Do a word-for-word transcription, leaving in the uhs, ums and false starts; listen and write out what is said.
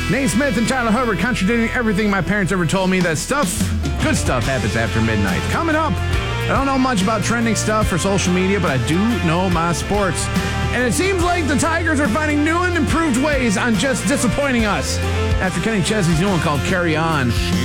Nate Smith and Tyler Hubbard contradicting everything my parents ever told me that stuff, good stuff happens after midnight. Coming up, I don't know much about trending stuff or social media, but I do know my sports. And it seems like the Tigers are finding new and improved ways on just disappointing us. After Kenny Chesney's new one called Carry On.